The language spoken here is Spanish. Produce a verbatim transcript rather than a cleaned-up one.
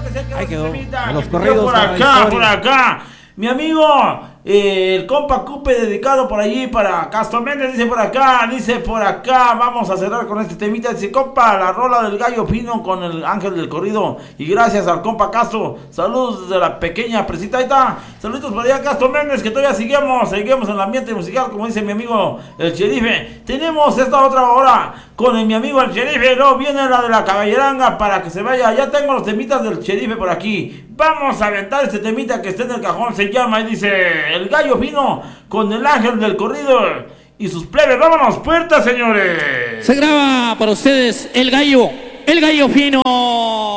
Ahí quedó. En los corridos. Por acá, por acá. Mi amigo, eh, el compa Cupe, dedicado por allí para Castro Méndez, dice por acá, dice por acá, vamos a cerrar con este temita, dice compa, la rola del gallo fino con el ángel del corrido, y gracias al compa Castro, saludos de la pequeña presita, ahí está, saludos por allá Castro Méndez, que todavía seguimos, seguimos en el ambiente musical, como dice mi amigo el Sherife. Tenemos esta otra hora con el, mi amigo el Sherife, luego viene la de la caballeranga para que se vaya, ya tengo los temitas del Sherife por aquí. Vamos a aventar este temita que está en el cajón, se llama y dice el gallo fino con el ángel del corrido y sus plebes. Vámonos, puertas, señores. Se graba para ustedes el gallo, el gallo fino.